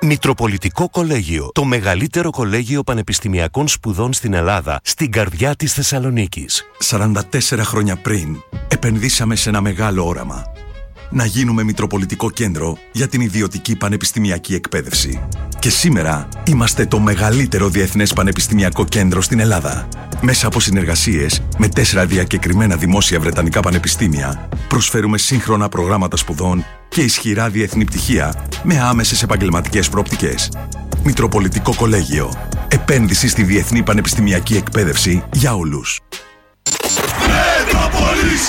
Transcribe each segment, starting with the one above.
Μητροπολιτικό Κολέγιο. Το μεγαλύτερο κολέγιο πανεπιστημιακών σπουδών στην Ελλάδα, στην καρδιά της Θεσσαλονίκης. 44 χρόνια πριν, επενδύσαμε σε ένα μεγάλο όραμα. Να γίνουμε Μητροπολιτικό Κέντρο για την ιδιωτική πανεπιστημιακή εκπαίδευση. Και σήμερα είμαστε το μεγαλύτερο διεθνές πανεπιστημιακό κέντρο στην Ελλάδα. Μέσα από συνεργασίες με 4 διακεκριμένα δημόσια βρετανικά πανεπιστήμια, προσφέρουμε σύγχρονα προγράμματα σπουδών και ισχυρά διεθνή πτυχία με άμεσες επαγγελματικές προοπτικές. Μητροπολιτικό Κολέγιο. Επένδυση στη διεθνή πανεπιστημιακή εκπαίδευση για όλους. Μετρόπολης!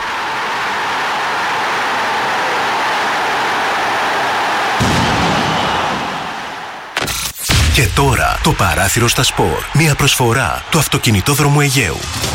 Και τώρα το παράθυρο στα σπορ. Μια προσφορά του Αυτοκινητόδρομου Αιγαίου.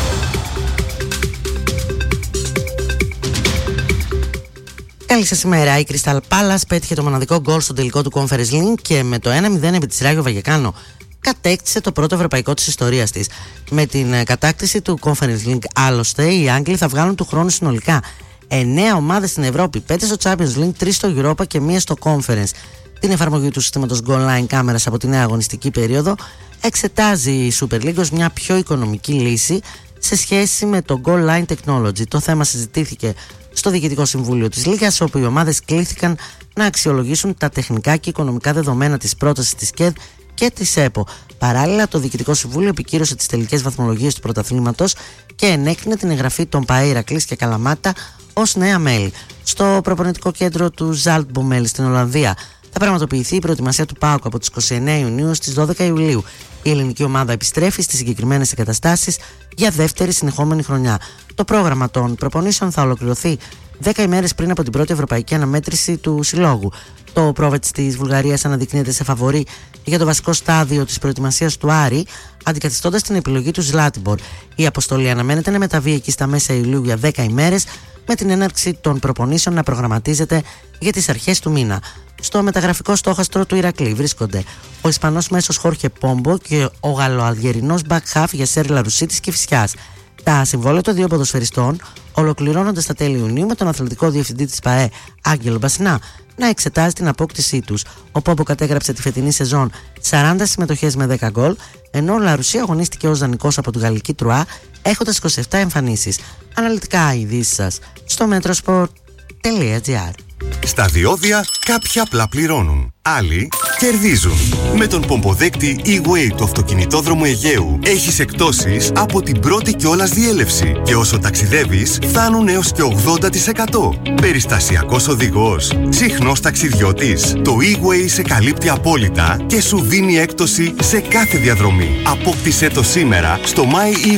Καλή σας ημέρα. Η Crystal Palace πέτυχε το μοναδικό γκολ στο τελικό του Conference League και με το 1-0 επί της Ράγιο Βαγεκάνο κατέκτησε το πρώτο ευρωπαϊκό της ιστορίας της. Με την κατάκτηση του Conference League, άλλωστε, οι Άγγλοι θα βγάλουν του χρόνου συνολικά 9 ομάδες στην Ευρώπη, 5 στο Champions League, 3 στο Europa και 1 στο Conference. Την εφαρμογή του συστήματος Goal Line Cameras από τη νέα αγωνιστική περίοδο εξετάζει η Super League ως μια πιο οικονομική λύση σε σχέση με το Goal Line Technology. Το θέμα συζητήθηκε στο Διοικητικό Συμβούλιο της Λίγας, όπου οι ομάδες κλήθηκαν να αξιολογήσουν τα τεχνικά και οικονομικά δεδομένα της πρότασης της ΚΕΔ και της ΕΠΟ. Παράλληλα, το Διοικητικό Συμβούλιο επικύρωσε τις τελικές βαθμολογίες του πρωταθλήματος και ενέκρινε την εγγραφή των ΠΑΕ Ηρακλής και Καλαμάτα ως νέα μέλη. Στο προπονητικό κέντρο του Zaltbommel στην Ολλανδία θα πραγματοποιηθεί η προετοιμασία του ΠΑΟΚ από τις 29 Ιουνίου στις 12 Ιουλίου. Η ελληνική ομάδα επιστρέφει στις συγκεκριμένες εγκαταστάσεις για δεύτερη συνεχόμενη χρονιά. Το πρόγραμμα των προπονήσεων θα ολοκληρωθεί 10 ημέρες πριν από την πρώτη ευρωπαϊκή αναμέτρηση του συλλόγου. Το Πρόβετς της Βουλγαρίας αναδεικνύεται σε φαβορί για το βασικό στάδιο της προετοιμασίας του Άρη, αντικαθιστώντας την επιλογή του Ζλάτιμπορ. Η αποστολή αναμένεται να μεταβεί εκεί στα μέσα Ιουλίου για 10 ημέρες, με την έναρξη των προπονήσεων να προγραμματίζεται για τις αρχές του μήνα. Στο μεταγραφικό στόχαστρο του Ηρακλή βρίσκονται ο Ισπανός μέσος Χόρχε Πόμπο και ο Γαλλοαλγερινός back half Γιασέρ Λαρουσί της Κηφισιάς. Τα συμβόλαια των δύο ποδοσφαιριστών ολοκληρώνονται στα τέλη Ιουνίου, με τον αθλητικό διευθυντή της ΠΑΕ Άγγελο Μπασινά να εξετάζει την απόκτησή τους. Ο Πόμπο κατέγραψε τη φετινή σεζόν 40 συμμετοχές με 10 γκολ, ενώ ο Λαρουσί αγωνίστηκε ως δανεικός από τη γαλλική Τρουά έχοντας 27 εμφανίσεις. Αναλυτικά ειδήσεις σας στο metrosport.gr. Στα διόδια κάποιοι απλά πληρώνουν, άλλοι κερδίζουν. Με τον πομποδέκτη E-Way του Αυτοκινητόδρομου Αιγαίου έχεις εκπτώσεις από την πρώτη κιόλας διέλευση και όσο ταξιδεύεις φτάνουν έως και 80%. Περιστασιακός οδηγός, συχνός ταξιδιώτης, το E-Way σε καλύπτει απόλυτα και σου δίνει έκπτωση σε κάθε διαδρομή. Απόκτησέ το σήμερα στο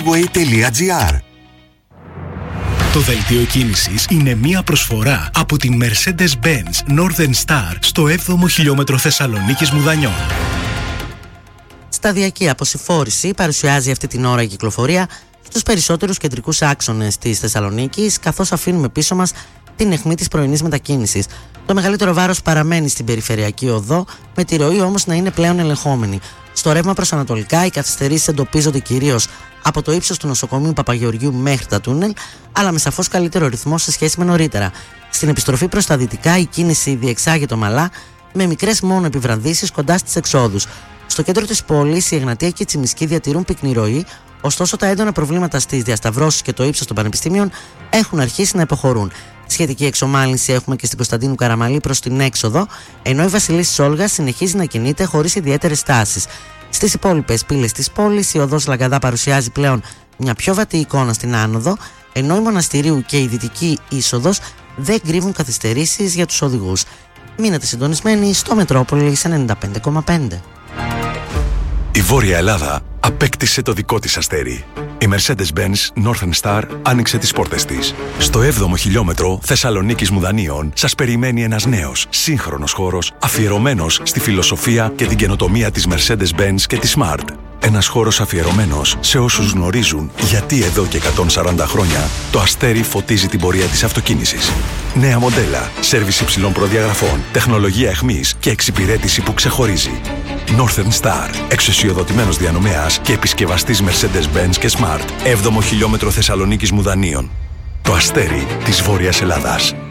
myeWay.gr. Το δελτίο κίνησης είναι μία προσφορά από την Mercedes-Benz Northern Star στο 7ο χιλιόμετρο Θεσσαλονίκης Μουδανιών. Σταδιακή αποσυφόρηση παρουσιάζει αυτή την ώρα η κυκλοφορία στους περισσότερους κεντρικούς άξονες της Θεσσαλονίκης, καθώς αφήνουμε πίσω μας την αιχμή της πρωινής μετακίνησης. Το μεγαλύτερο βάρος παραμένει στην περιφερειακή οδό, με τη ροή όμως να είναι πλέον ελεγχόμενη. Στο ρεύμα προς ανατολικά, οι καθυστερήσεις εντοπίζονται κυρίως από το ύψος του νοσοκομείου Παπαγεωργίου μέχρι τα τούνελ, αλλά με σαφώς καλύτερο ρυθμό σε σχέση με νωρίτερα. Στην επιστροφή προς τα δυτικά, η κίνηση διεξάγεται ομαλά, με μικρές μόνο επιβραδύσεις κοντά στις εξόδους. Στο κέντρο της πόλης, η Εγνατία και η Τσιμισκή διατηρούν πυκνή ροή, ωστόσο τα έντονα προβλήματα στις διασταυρώσεις και το ύψος των πανεπιστήμιων έχουν αρχίσει να υποχωρούν. Σχετική εξομάλυνση έχουμε και στην Κωνσταντίνου Καραμαλή προς την έξοδο, ενώ η Βασιλίσσης Όλγας συνεχίζει να κινείται χωρίς ιδιαίτερες τάσεις. Στις υπόλοιπες πύλες της πόλης, η οδός Λαγκαδά παρουσιάζει πλέον μια πιο βατή εικόνα στην άνοδο, ενώ η Μοναστηρίου και η δυτική είσοδος δεν κρύβουν καθυστερήσεις για τους οδηγούς. Μείνετε συντονισμένοι στο Μετρόπολης 95,5. Η Βόρεια Ελλάδα απέκτησε το δικό της αστέρι. Η Mercedes-Benz Northern Star άνοιξε τις πόρτες της. Στο 7ο χιλιόμετρο Θεσσαλονίκης Μουδανίων σας περιμένει ένας νέος, σύγχρονος χώρος αφιερωμένος στη φιλοσοφία και την καινοτομία της Mercedes-Benz και της Smart. Ένας χώρος αφιερωμένος σε όσους γνωρίζουν γιατί εδώ και 140 χρόνια το αστέρι φωτίζει την πορεία της αυτοκίνησης. Νέα μοντέλα, σέρβις υψηλών προδιαγραφών, τεχνολογία εχμής και εξυπηρέτηση που ξεχωρίζει. Northern Star, εξουσιοδοτημένος διανομέας και επισκευαστής Mercedes-Benz και Smart. 7ο χιλιόμετρο Θεσσαλονίκης Μουδανίων. Το αστέρι της Βόρειας Ελλάδας.